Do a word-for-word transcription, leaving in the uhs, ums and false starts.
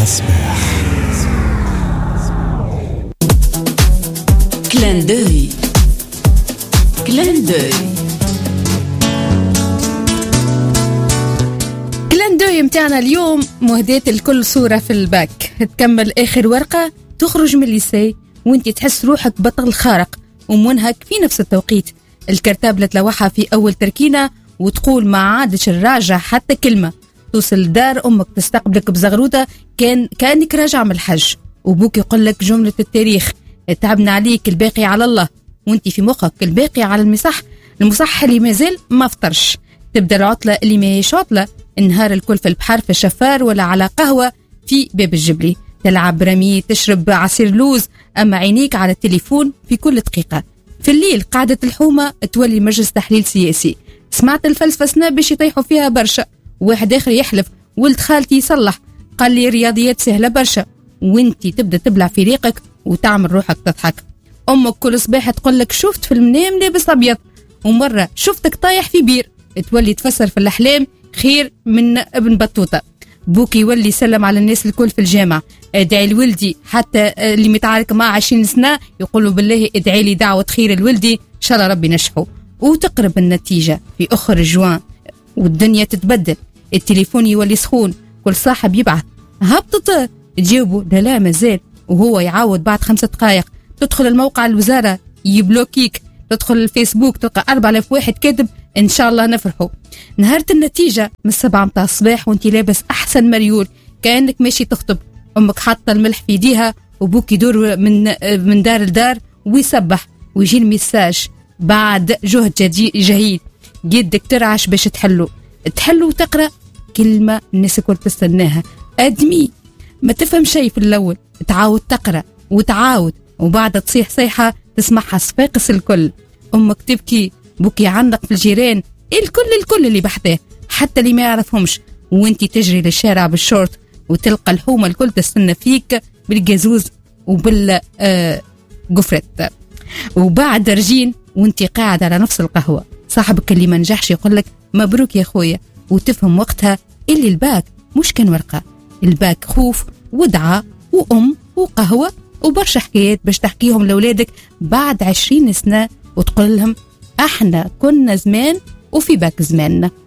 متاع الصباح. كلان دوي كلان دوي كلان دوي متاعنا اليوم مهدات الكل صورة في الباك. تكمل آخر ورقة تخرج من الليسي وانت تحس روحك بطل خارق ومنهك في نفس التوقيت. الكرتابلة تلوحها في أول تركينة وتقول ما عادش الراجع حتى كلمة. توصل دار أمك تستقبلك بزغروطة كان كأنك راجع من الحج، وبوك يقول لك جملة التاريخ تعبنا عليك الباقي على الله، وانت في مخك الباقي على المصح المصح اللي مازال ما فطرش. تبدأ العطلة اللي ما هيش عطلة، النهار الكل في البحر في الشفار ولا على قهوة في باب الجبلي، تلعب رمي تشرب عصير لوز، أما عينيك على التليفون في كل دقيقة. في الليل قاعدة الحومة تولي مجلس تحليل سياسي. سمعت الفلسفة سنة باش يطيحوا فيها برشا، واحد آخر يحلف ولد خالتي يصلح قال لي رياضيات سهلة برشا، وانتي تبدأ تبلع في ريقك وتعمل روحك تضحك. أمك كل صباح تقول لك شفت في المنام لابس أبيض، ومرة شفتك طايح في بير، تولي تفسر في الأحلام خير من ابن بطوطة. بوكي يولي يسلم على الناس الكل في الجامعة، ادعي لولدي حتى اللي متعارك معه عشرين سنة يقولوا بالله ادعي لي دعوة خير لولدي إن شاء الله ربي نشحه. وتقرب النتيجة في أخر جوان والدنيا تتبدل، التليفون يولي سخون، كل صاحب يبعث هبطت تجاوبه لا لا مازال، وهو يعاود بعد خمسة دقائق. تدخل الموقع الوزارة يبلوكيك، تدخل الفيسبوك تلقى أربعة آلاف واحد كاتب إن شاء الله نفرحوا. نهارة النتيجة من السبعة متاع الصباح وانتي لابس أحسن مريول كأنك ماشي تخطب، أمك حاطة الملح في يديها وبوك يدور من من دار لدار ويسبح، ويجي الميساج بعد جهد جهيد يدك ترعش باش تحلو تحلو وتقرأ كلمة الناس الكل تستناها. أدمي ما تفهم شيء في الأول، تعاود تقرأ وتعاود، وبعد تصيح صيحة تسمعها صفاقس الكل. أمك تبكي، بكي عندك في الجيران الكل الكل اللي بحثاه حتى اللي ما يعرفهمش، وانتي تجري للشارع بالشورت وتلقى الحومة الكل تستنى فيك بالجازوز وبالقفرت آه وبعد رجين وانتي قاعد على نفس القهوة صاحبك اللي ما نجحش يقولك مبروك يا خويا، وتفهم وقتها اللي الباك مش كان ورقة، الباك خوف ودعاء وأم وقهوة وبرشا حكايات باش تحكيهم لأولادك بعد عشرين سنة وتقول لهم احنا كنا زمان وفي باك زماننا.